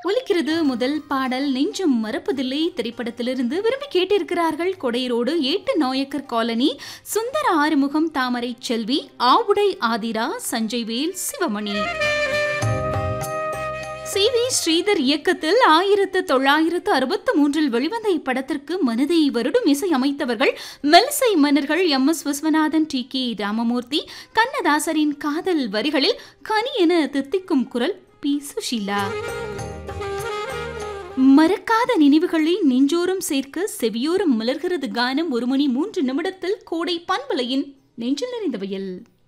ஒலிக்கிறது முதல் பாடல் நெஞ்சும் மறப்பதில்லை திரைப்படத்திலிருந்து விரும்பி கேட்டிருக்கிறார்கள். கொடைரோடு ஏட்டு நாயக்கர் காலனி, சுந்தர ஆறுமுகம், தாமரை செல்வி, ஆவுடை ஆதிரா, சஞ்சய்வேல், சிவமணி. சி.வி. ஸ்ரீதர் இயக்கத்தில் 1963 வெளிவந்த இப்படத்திற்கு மனதை வருடும் இசை அமைத்தவர்கள் மெல்லிசை மன்னர்கள் எம்.எஸ். விஸ்வநாதன், டி.கே. ராமமூர்த்தி. கண்ணதாசரின் காதல் வரிகளில் கனி என தித்திக்கும் குரல் பி. சுஷீலா. மறக்காத நினைவுகளை நெஞ்சோரம் சேர்க்க செவியோரம் மலர்கிறது கானம். 1 மணி 3 நிமிடத்தில் கோடை பண்பலையின் நெஞ்சில் நிறைந்த வயல்.